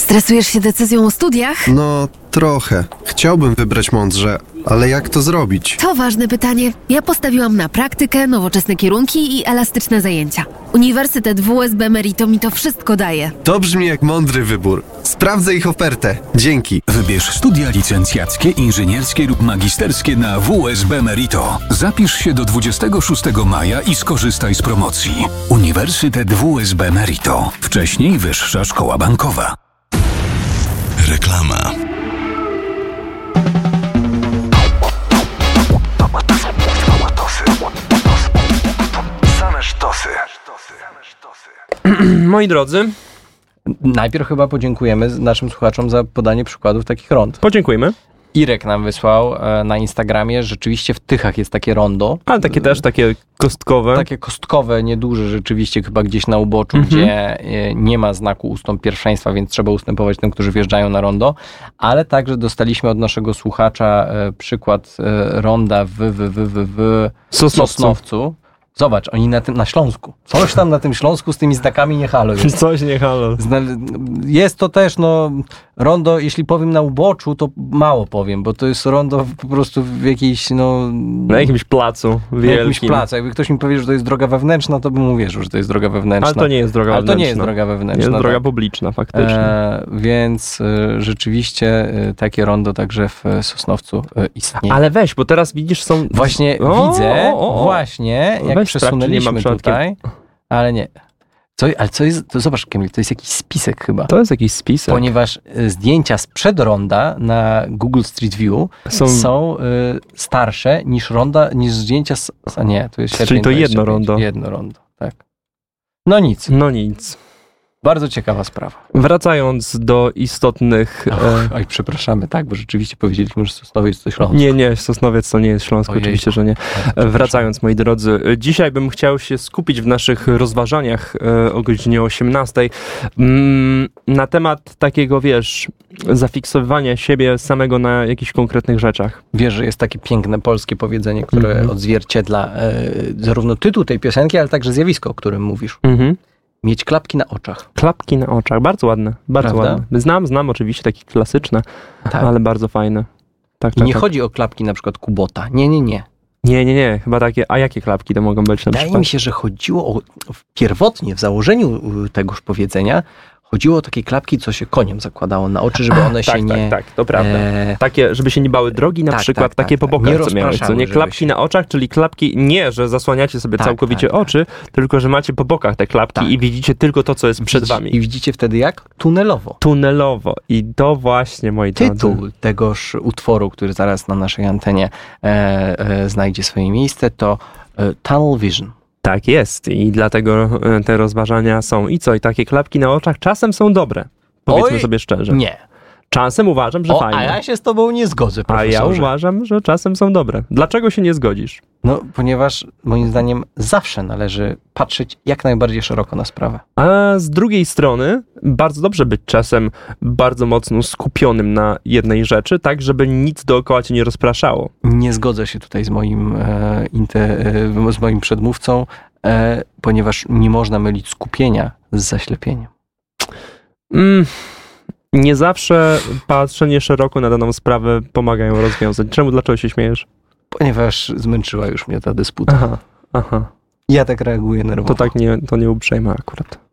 Stresujesz się decyzją o studiach? No, trochę. Chciałbym wybrać mądrze, ale jak to zrobić? To ważne pytanie. Ja postawiłam na praktykę, nowoczesne kierunki i elastyczne zajęcia. Uniwersytet WSB Merito mi to wszystko daje. To brzmi jak mądry wybór. Sprawdzę ich ofertę. Dzięki. Wybierz studia licencjackie, inżynierskie lub magisterskie na WSB Merito. Zapisz się do 26 maja i skorzystaj z promocji. Uniwersytet WSB Merito. Wcześniej Wyższa Szkoła Bankowa. Reklama. Same sztosy. Moi drodzy, Najpierw chyba podziękujemy naszym słuchaczom za podanie przykładów takich rond. podziękujmy. Irek nam wysłał na Instagramie, że rzeczywiście w Tychach jest takie rondo. Ale takie też, takie kostkowe. Takie kostkowe, nieduże rzeczywiście, chyba gdzieś na uboczu, gdzie nie ma znaku ustąp pierwszeństwa, więc trzeba ustępować tym, którzy wjeżdżają na rondo. Ale także dostaliśmy od naszego słuchacza przykład ronda w Sosnowcu. Zobacz, oni na Śląsku. Coś tam na tym Śląsku z tymi znakami nie halo jest. Coś nie halo. Jest to też, rondo, jeśli powiem na uboczu, to mało powiem, bo to jest rondo po prostu w jakiejś, Na jakimś placu wielkim. na jakimś placu. Jakby ktoś mi powiedział, że to jest droga wewnętrzna, to bym uwierzył, że to jest droga wewnętrzna. Ale to nie jest droga wewnętrzna. Ale to nie jest droga wewnętrzna. Jest droga tak. publiczna, faktycznie. Więc rzeczywiście takie rondo także w Sosnowcu istnieje. Ale weź, bo teraz widzisz, są... Właśnie widzę, właśnie, jak Weź sprawdź, czy nie ma przesunęliśmy przypadkiem. tutaj, ale nie. Co jest, to zobacz, Kamil, to jest jakiś spisek chyba. To jest jakiś spisek. Ponieważ zdjęcia sprzed ronda na Google Street View są starsze niż zdjęcia a nie, to jest Czyli sierpień to 25. jedno rondo. Jedno rondo, tak. No nic. No nic. Bardzo ciekawa sprawa. Wracając do istotnych... Oj, przepraszamy, tak, bo rzeczywiście powiedzieliśmy, że Sosnowiec to Śląsk. Nie, Sosnowiec to nie jest Śląsk, Ojejku. oczywiście, że nie. Wracając, moi drodzy, dzisiaj bym chciał się skupić w naszych rozważaniach o godzinie 18 na temat takiego, zafiksowywania siebie samego na jakichś konkretnych rzeczach. Wiesz, że jest takie piękne polskie powiedzenie, które odzwierciedla zarówno tytuł tej piosenki, ale także zjawisko, o którym mówisz. Mieć klapki na oczach. Klapki na oczach, bardzo ładne, bardzo Prawda? ładne. Znam oczywiście takie klasyczne, Tak. ale bardzo fajne. Tak, I nie chodzi o klapki na przykład Kubota. Nie. Nie, chyba takie, a jakie klapki to mogą być na Wydaje przykład? mi się, że chodziło pierwotnie w założeniu tegoż powiedzenia, chodziło o takie klapki, co się koniem zakładało na oczy, żeby one się nie... Tak, to prawda. Takie, żeby się nie bały drogi na Tak, przykład, tak, takie tak, po tak. bokach, Nie co miałeś, co rozpraszały, nie? żeby Klapki się- na oczach, czyli klapki, nie, że zasłaniacie sobie Tak, całkowicie tak, tak. oczy, tylko że macie po bokach te klapki Tak. i widzicie tylko to, co jest przed wami. I widzicie wtedy jak? Tunelowo. Tunelowo. I to właśnie, moi drodzy. Tytuł tegoż utworu, który zaraz na naszej antenie znajdzie swoje miejsce, to Tunnel Vision. Tak jest. I dlatego te rozważania są. I co? I takie klapki na oczach czasem są dobre. Powiedzmy Oj, sobie szczerze. Nie. Czasem uważam, że fajne. A ja się z tobą nie zgodzę, A profesorze. ja uważam, że czasem są dobre. Dlaczego się nie zgodzisz? No, ponieważ moim zdaniem zawsze należy patrzeć jak najbardziej szeroko na sprawę. A z drugiej strony bardzo dobrze być czasem bardzo mocno skupionym na jednej rzeczy, tak żeby nic dookoła cię nie rozpraszało. Nie zgodzę się tutaj z moim przedmówcą, ponieważ nie można mylić skupienia z zaślepieniem. Nie zawsze patrzenie szeroko na daną sprawę pomaga ją rozwiązać. Dlaczego się śmiejesz? Ponieważ zmęczyła już mnie ta dysputa. Aha. Ja tak reaguję nerwowo. To nie uprzejme akurat.